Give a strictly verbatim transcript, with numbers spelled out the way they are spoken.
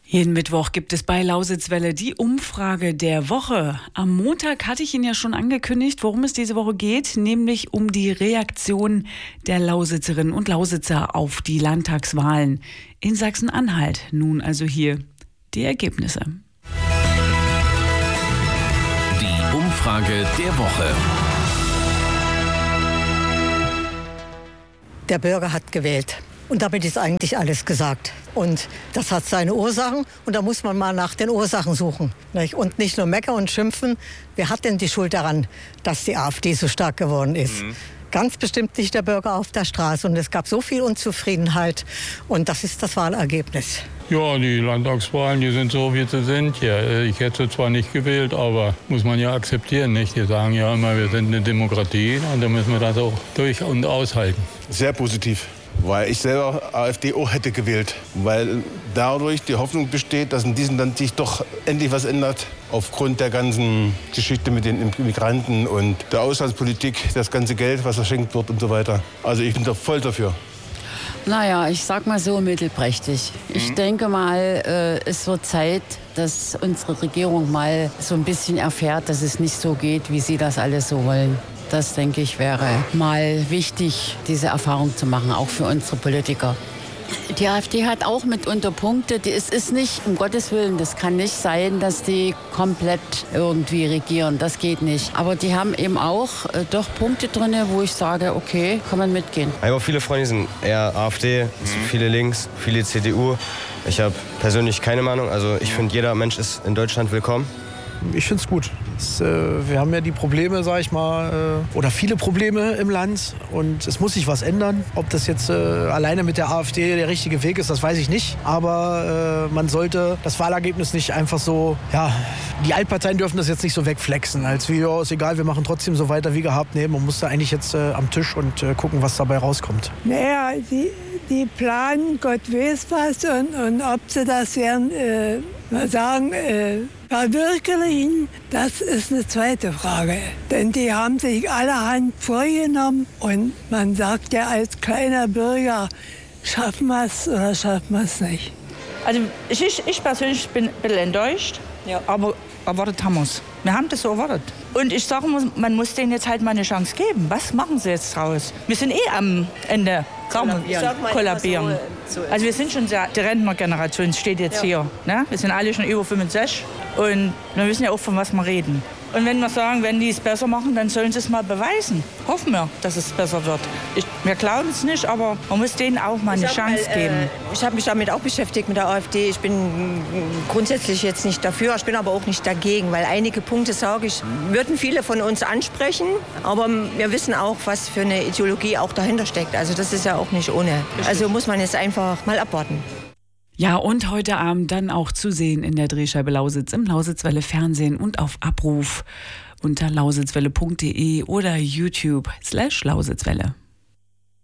Jeden Mittwoch gibt es bei Lausitzwelle die Umfrage der Woche. Am Montag hatte ich Ihnen ja schon angekündigt, worum es diese Woche geht, nämlich um die Reaktion der Lausitzerinnen und Lausitzer auf die Landtagswahlen in Sachsen-Anhalt. Nun also hier die Ergebnisse. Die Umfrage der Woche. Der Bürger hat gewählt. Und damit ist eigentlich alles gesagt. Und das hat seine Ursachen und da muss man mal nach den Ursachen suchen. Und nicht nur meckern und schimpfen. Wer hat denn die Schuld daran, dass die AfD so stark geworden ist? Mhm. Ganz bestimmt nicht der Bürger auf der Straße. Und es gab so viel Unzufriedenheit. Und das ist das Wahlergebnis. Ja, die Landtagswahlen, die sind so, wie sie sind. Ja, ich hätte zwar nicht gewählt, aber muss man ja akzeptieren, nicht? Die sagen ja immer, wir sind eine Demokratie und da müssen wir das auch durch und aushalten. Sehr positiv. Weil ich selber AfD auch hätte gewählt. Weil dadurch die Hoffnung besteht, dass in diesem Land sich doch endlich was ändert. Aufgrund der ganzen Geschichte mit den Immigranten und der Auslandspolitik, das ganze Geld, was verschenkt wird und so weiter. Also ich bin da voll dafür. Naja, ich sag mal so mittelprächtig. Ich mhm. denke mal, äh, es wird Zeit, dass unsere Regierung mal so ein bisschen erfährt, dass es nicht so geht, wie sie das alles so wollen. Das, denke ich, wäre mal wichtig, diese Erfahrung zu machen, auch für unsere Politiker. Die AfD hat auch mitunter Punkte. Es ist nicht, um Gottes Willen, das kann nicht sein, dass die komplett irgendwie regieren. Das geht nicht. Aber die haben eben auch äh, doch Punkte drin, wo ich sage, okay, kann man mitgehen. Aber viele Freunde sind eher AfD, mhm. viele links, viele C D U. Ich habe persönlich keine Meinung. Also ich finde, jeder Mensch ist in Deutschland willkommen. Ich finde es gut. Es, äh, wir haben ja die Probleme, sag ich mal, äh, oder viele Probleme im Land und es muss sich was ändern. Ob das jetzt äh, alleine mit der AfD der richtige Weg ist, das weiß ich nicht. Aber äh, man sollte das Wahlergebnis nicht einfach so, ja, die Altparteien dürfen das jetzt nicht so wegflexen, als wie, ja, ist egal, wir machen trotzdem so weiter wie gehabt. Nee, man muss da eigentlich jetzt äh, am Tisch und äh, gucken, was dabei rauskommt. Naja, die, die planen, Gott weiß was und, und ob sie das werden, äh, mal sagen, äh, verwirklichen, das ist eine zweite Frage. Denn die haben sich allerhand vorgenommen und man sagt ja als kleiner Bürger, schaffen wir es oder schaffen wir es nicht. Also ich, ich persönlich bin ein bisschen enttäuscht, ja. aber erwartet haben wir es. Wir haben das so erwartet. Und ich sage, man muss denen jetzt halt mal eine Chance geben. Was machen sie jetzt draus? Wir sind eh am Ende kollabieren. kollabieren. So, so also wir sind schon sehr, die Rentnergeneration steht jetzt ja. hier. Ne? Wir sind alle schon über fünfundsechzig und wir wissen ja auch, von was wir reden. Und wenn wir sagen, wenn die es besser machen, dann sollen sie es mal beweisen. Hoffen wir, dass es besser wird. Ich, wir glauben es nicht, aber man muss denen auch mal eine Chance mal, geben. Äh, ich habe mich damit auch beschäftigt mit der AfD. Ich bin grundsätzlich jetzt nicht dafür, ich bin aber auch nicht dagegen, weil einige Punkte, sage ich, würden viele von uns ansprechen. Aber wir wissen auch, was für eine Ideologie auch dahinter steckt. Also das ist ja auch nicht ohne. Also muss man jetzt einfach mal abwarten. Ja, und heute Abend dann auch zu sehen in der Drehscheibe Lausitz im Lausitzwelle Fernsehen und auf Abruf unter lausitzwelle punkt de oder YouTube slash Lausitzwelle.